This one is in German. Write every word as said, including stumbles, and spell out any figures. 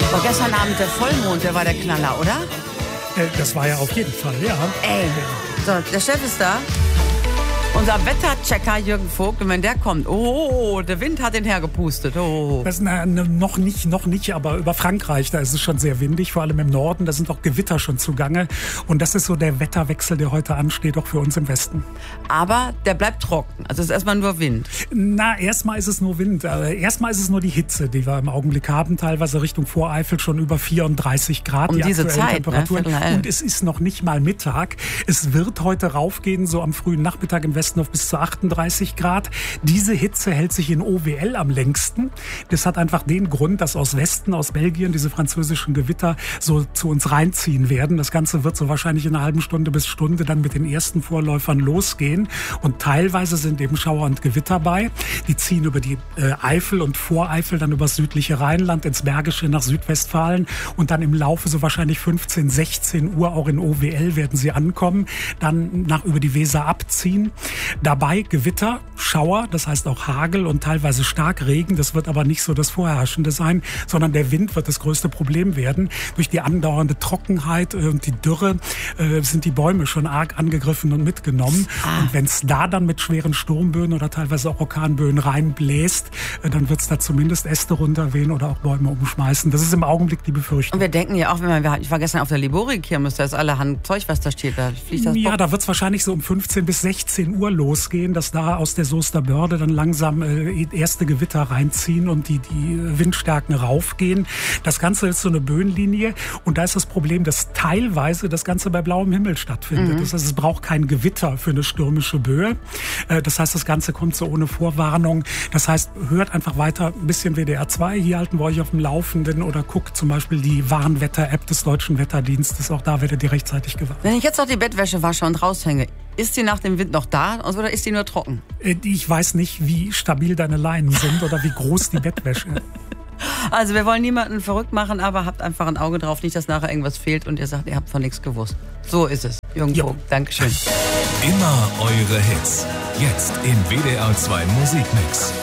Und gestern Abend der Vollmond, der war der Knaller, oder? Äh, das war ja auf jeden Fall, ja. Ey, so, der Chef ist da. Unser Wetterchecker Jürgen Vogt, und wenn der kommt, oh, der Wind hat ihn hergepustet. Oh. Das, na, noch nicht, noch nicht, aber über Frankreich, da ist es schon sehr windig, vor allem im Norden, da sind auch Gewitter schon zugange. Und das ist so der Wetterwechsel, der heute ansteht, auch für uns im Westen. Aber der bleibt trocken, also es ist erstmal nur Wind. Na, erstmal ist es nur Wind. Erstmal ist es nur die Hitze, die wir im Augenblick haben, teilweise Richtung Voreifel schon über vierunddreißig Grad. Um die diese aktuellen Zeit, Temperaturen. Ne? Und es ist noch nicht mal Mittag. Es wird heute raufgehen, so am frühen Nachmittag im Westen auf bis zu achtunddreißig Grad. Diese Hitze hält sich in O W L am längsten. Das hat einfach den Grund, dass aus Westen, aus Belgien, diese französischen Gewitter so zu uns reinziehen werden. Das Ganze wird so wahrscheinlich in einer halben Stunde bis Stunde dann mit den ersten Vorläufern losgehen. Und teilweise sind eben Schauer und Gewitter bei. Die ziehen über die äh, Eifel und Voreifel, dann über das südliche Rheinland, ins Bergische nach Südwestfalen. Und dann im Laufe so wahrscheinlich fünfzehn, sechzehn Uhr auch in O W L werden sie ankommen. Dann nach über die Weser abziehen. Dabei Gewitter, Schauer, das heißt auch Hagel und teilweise Starkregen. Das wird aber nicht so das Vorherrschende sein, sondern der Wind wird das größte Problem werden. Durch die andauernde Trockenheit und die Dürre äh, sind die Bäume schon arg angegriffen und mitgenommen. Ah. Und wenn es da dann mit schweren Sturmböen oder teilweise auch Orkanböen reinbläst, äh, dann wird es da zumindest Äste runterwehen oder auch Bäume umschmeißen. Das ist im Augenblick die Befürchtung. Und wir denken ja auch, wenn man, ich war gestern auf der Liborik-Kirmes, da ist allerhand Zeug, was da steht. Da fliegt das ja, Bock. Da wird es wahrscheinlich so um fünfzehn bis sechzehn Uhr losgehen, dass da aus der Soester Börde dann langsam äh, erste Gewitter reinziehen und die, die Windstärken raufgehen. Das Ganze ist so eine Böenlinie und da ist das Problem, dass teilweise das Ganze bei blauem Himmel stattfindet. Mhm. Das heißt, es braucht kein Gewitter für eine stürmische Böe. Äh, das heißt, das Ganze kommt so ohne Vorwarnung. Das heißt, hört einfach weiter ein bisschen W D R zwei. Hier halten wir euch auf dem Laufenden oder guckt zum Beispiel die Warnwetter-App des Deutschen Wetterdienstes. Auch da werdet ihr rechtzeitig gewarnt. Wenn ich jetzt noch die Bettwäsche wasche und raushänge, ist die nach dem Wind noch da oder ist die nur trocken? Ich weiß nicht, wie stabil deine Leinen sind oder wie groß die Bettwäsche ist. Also wir wollen niemanden verrückt machen, aber habt einfach ein Auge drauf, nicht, dass nachher irgendwas fehlt und ihr sagt, ihr habt von nichts gewusst. So ist es. Jürgen Vogt, Dankeschön. Immer eure Hits. Jetzt im W D R zwei Musikmix.